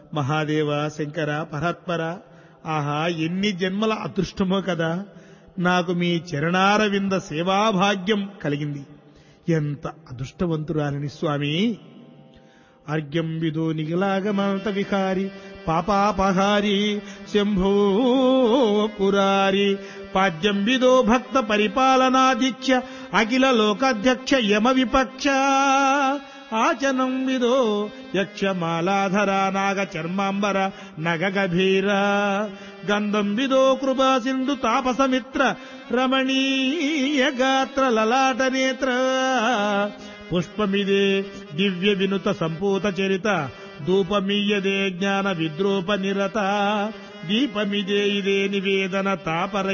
మహాదేవ శంకర పరాత్పర, ఆహా ఎన్ని జన్మల అదృష్టమో కదా నాకు మీ చరణారవింద సేవాభాగ్యం కలిగింది. ఎంత అదృష్టవంతురాలిని స్వామి. అర్ఘ్యం విదో నిగలాగమంత విహారి పాపాపహారి శంభో పురారి పాద్యం విదో భక్త పరిపాలనాధీక్ష అఖిల లోకాధ్యక్ష యమ విపక్ష ఆచనం విదో యక్షమాలాధర నాగ చర్మాంబర నగ గభీర గంధం విదో కృపా సింధు తాపసమిత్ర రమణీయ గాత్ర లలాట నేత్ర పుష్పమిదే దివ్య వినుత సంపూత చరిత ధూపమీయదే జ్ఞాన విద్రూప నిరత దీపమిదే ఇదే నివేదన తాపర